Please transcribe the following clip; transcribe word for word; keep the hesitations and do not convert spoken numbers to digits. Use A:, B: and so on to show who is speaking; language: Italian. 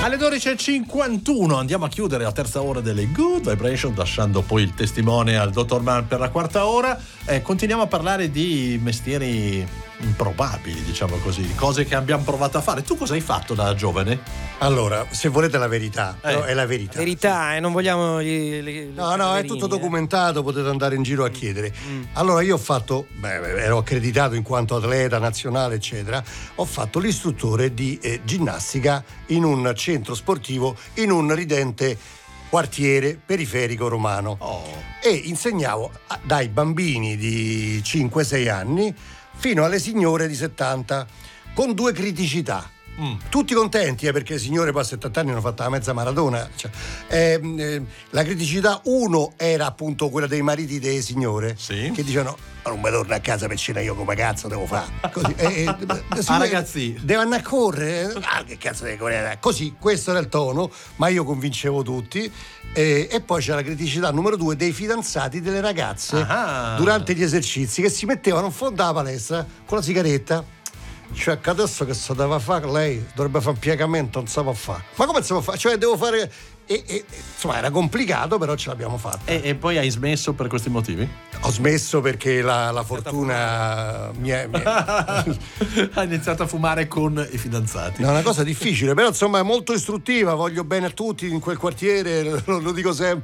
A: Alle dodici e cinquantuno andiamo a chiudere la terza ora delle Good Vibration, lasciando poi il testimone al dottor Mann per la quarta ora. Eh, continuiamo a parlare di mestieri improbabili, diciamo così, cose che abbiamo provato a fare. Tu cosa hai fatto da giovane?
B: Allora, se volete la verità,
A: Eh.
B: no, è la verità.
C: Verità, e eh, non vogliamo gli, gli,
B: No, no, è tutto documentato, potete andare in giro a chiedere. Mm. Allora, io ho fatto, beh, ero accreditato in quanto atleta nazionale, eccetera. Ho fatto l'istruttore di eh, ginnastica in un centro sportivo in un ridente quartiere periferico romano.
A: Oh.
B: E insegnavo a, dai bambini di cinque sei anni fino alle signore di settanta, con due criticità. Mm. Tutti contenti, eh, perché le signore poi a settanta anni hanno fatto la mezza maratona. Cioè, eh, eh, la criticità uno era appunto quella dei mariti delle signore,
A: sì,
B: che dicevano: ma non mi torno a casa per cena, io come cazzo devo fare? Così, eh, eh,
A: ah, ragazzi,
B: devo andare a correre, ah, che cazzo devo correre? Così, questo era il tono, ma io convincevo tutti. Eh, e poi c'è la criticità numero due dei fidanzati delle ragazze. Ah. Durante gli esercizi, che si mettevano in fondo alla palestra con la sigaretta. Cioè, che adesso che si deve fare, lei dovrebbe fare un piegamento, non si può fare. Ma come si può fare? Cioè, devo fare. E, e, insomma, era complicato, però ce l'abbiamo fatta.
A: E, e poi hai smesso per questi motivi?
B: Ho smesso perché la, la fortuna mi è, mi è...
A: Ha iniziato a fumare con i fidanzati.
B: No, è una cosa difficile, però insomma è molto istruttiva. Voglio bene a tutti in quel quartiere, lo, lo dico sempre.